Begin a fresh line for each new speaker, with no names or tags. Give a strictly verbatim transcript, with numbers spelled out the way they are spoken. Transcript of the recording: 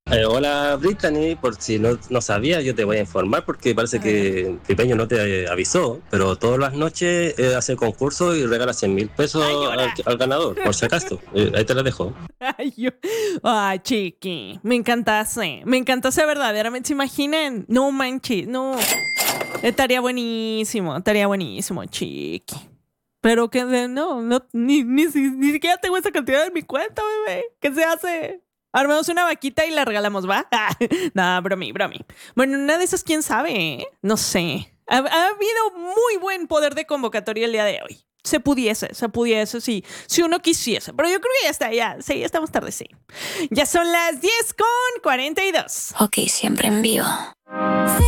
Eh, hola Brittany, por si no, no sabía, yo te voy a informar porque parece
A ver.
que Pipeño no te eh, avisó, pero todas las noches eh, hace concurso y regala cien mil
¡Ay,
pesos al,
llora!
al ganador, por si acaso. Eh, ahí te la dejo.
Ay, yo. Ay, chiqui. Me encantase. Me encantase verdaderamente. ¿Se imaginan? No manches, no. Estaría buenísimo. Estaría buenísimo, chiqui. Pero que de- no, no, ni, ni, si- ni siquiera tengo esa cantidad en mi cuenta, bebé. ¿Qué se hace? Armamos una vaquita y la regalamos, ¿va? Nada, bromi, bromi. Bueno, una de esas, quién sabe, ¿eh? No sé. Ha, ha habido muy buen poder de convocatoria el día de hoy. Se pudiese, se pudiese, sí. Si uno quisiese. Pero yo creo que ya está, ya. Sí, ya estamos tarde, sí. Ya son las diez con cuarenta y dos.
Ok, siempre en vivo.